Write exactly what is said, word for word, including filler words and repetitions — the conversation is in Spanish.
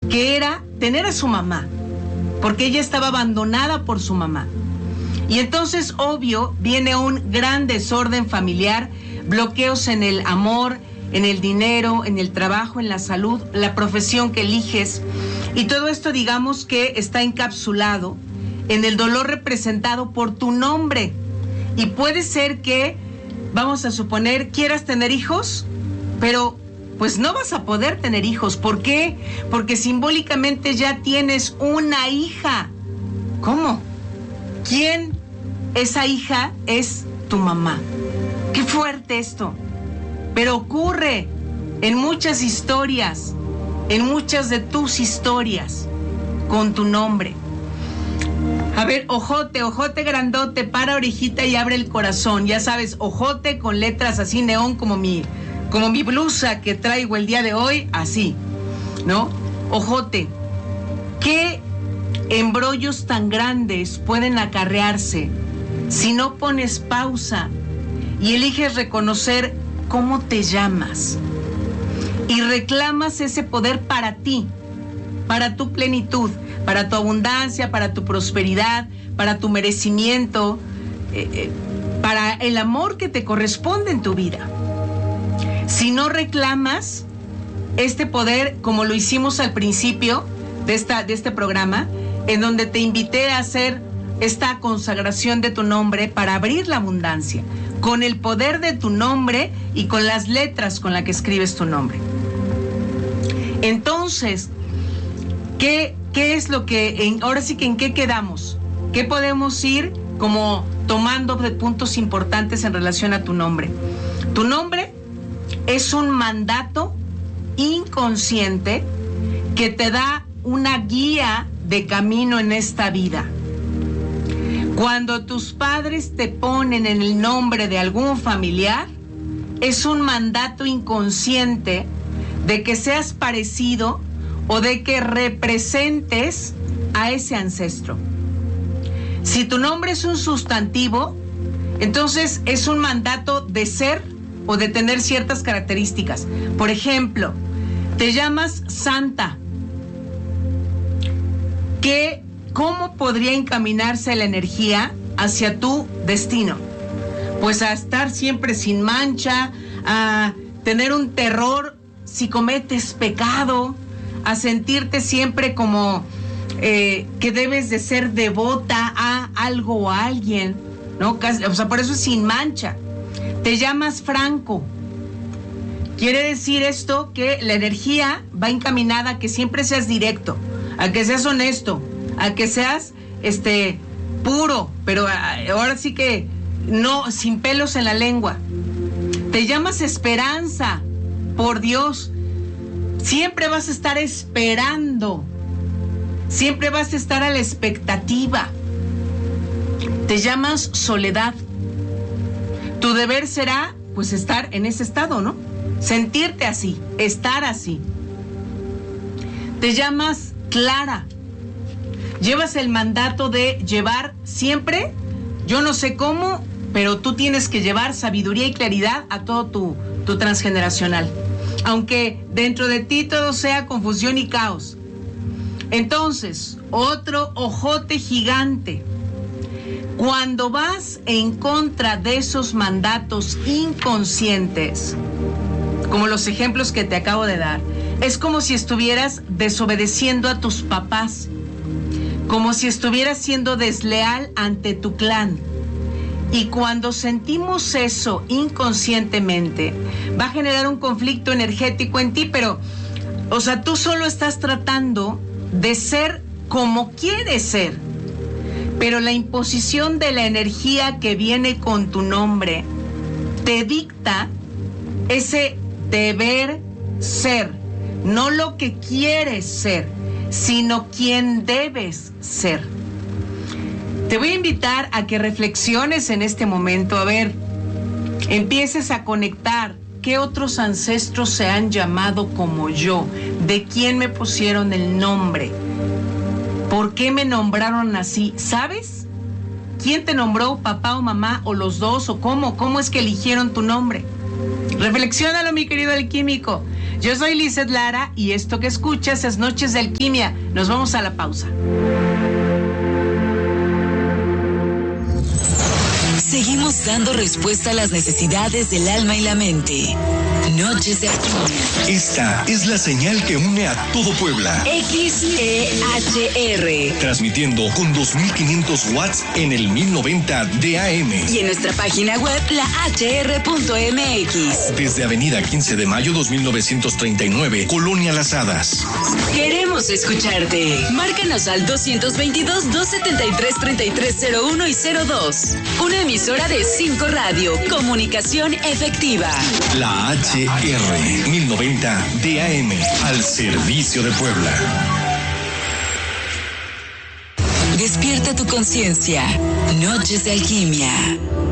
que era tener a su mamá, porque ella estaba abandonada por su mamá. Y entonces, obvio, viene un gran desorden familiar, bloqueos en el amor, en el dinero, en el trabajo, en la salud, la profesión que eliges. Y todo esto, digamos que está encapsulado en el dolor representado por tu nombre. Y puede ser que, vamos a suponer, quieras tener hijos, pero pues no vas a poder tener hijos. ¿Por qué? Porque simbólicamente ya tienes una hija. ¿Cómo? ¿Quién? Esa hija es tu mamá. Qué fuerte esto. Pero ocurre en muchas historias, en muchas de tus historias, con tu nombre. A ver, ojote, ojote grandote, para orejita y abre el corazón. Ya sabes, ojote con letras así neón como mi, como mi blusa que traigo el día de hoy, así, ¿no? Ojote, ¿qué embrollos tan grandes pueden acarrearse si no pones pausa y eliges reconocer cómo te llamas y reclamas ese poder para ti, para tu plenitud, para tu abundancia, para tu prosperidad, para tu merecimiento, eh, eh, para el amor que te corresponde en tu vida? Si no reclamas este poder, como lo hicimos al principio de, esta, de este programa, en donde te invité a hacer esta consagración de tu nombre para abrir la abundancia, con el poder de tu nombre y con las letras con las que escribes tu nombre. Entonces, ¿qué, qué es lo que, en, ahora sí que en qué quedamos? ¿Qué podemos ir como tomando de puntos importantes en relación a tu nombre? Tu nombre es un mandato inconsciente que te da una guía de camino en esta vida. Cuando tus padres te ponen en el nombre de algún familiar, es un mandato inconsciente de que seas parecido o de que representes a ese ancestro. Si tu nombre es un sustantivo, entonces es un mandato de ser o de tener ciertas características. Por ejemplo, te llamas Santa. ¿Qué ¿Cómo podría encaminarse la energía hacia tu destino? Pues a estar siempre sin mancha, a tener un terror si cometes pecado, a sentirte siempre como eh, que debes de ser devota a algo o a alguien, ¿no? O sea, por eso es sin mancha. Te llamas Franco. Quiere decir esto que la energía va encaminada a que siempre seas directo, a que seas honesto, a que seas este puro, pero ahora sí que no, sin pelos en la lengua. Te llamas Esperanza, por Dios. Siempre vas a estar esperando, siempre vas a estar a la expectativa. Te llamas Soledad. Tu deber será, pues, estar en ese estado, ¿no? Sentirte así, estar así. Te llamas Clara. Llevas el mandato de llevar siempre, yo no sé cómo, pero tú tienes que llevar sabiduría y claridad a todo tu, tu transgeneracional. Aunque dentro de ti todo sea confusión y caos. Entonces, otro ojote gigante. Cuando vas en contra de esos mandatos inconscientes, como los ejemplos que te acabo de dar, es como si estuvieras desobedeciendo a tus papás, como si estuvieras siendo desleal ante tu clan. Y cuando sentimos eso inconscientemente, va a generar un conflicto energético en ti, pero, o sea, tú solo estás tratando de ser como quieres ser, pero la imposición de la energía que viene con tu nombre te dicta ese deber ser, no lo que quieres ser, sino quien debes ser. Te voy a invitar a que reflexiones en este momento, a ver, empieces a conectar qué otros ancestros se han llamado como yo, de quién me pusieron el nombre, por qué me nombraron así, ¿sabes? ¿Quién te nombró, papá o mamá, o los dos, o cómo? ¿Cómo es que eligieron tu nombre? Reflexiónalo, mi querido alquímico. Yo soy Lizeth Lara y esto que escuchas es Noches de Alquimia. Nos vamos a la pausa. Seguimos dando respuesta a las necesidades del alma y la mente. Noches de Alquimia. Esta es la señal que une a todo Puebla. X E H R. Transmitiendo con dos mil quinientos watts en el mil noventa de A M. Y en nuestra página web, la h r punto m x. Desde Avenida quince de mayo dos mil novecientos treinta y nueve, Colonia Las Hadas. Queremos escucharte. Márcanos al dos dos dos, dos siete tres, tres tres cero uno y cero dos. Una emisora de cinco Radio. Comunicación efectiva. La H R mil noventa de A M, al servicio de Puebla. Despierta tu conciencia. Noches de Alquimia.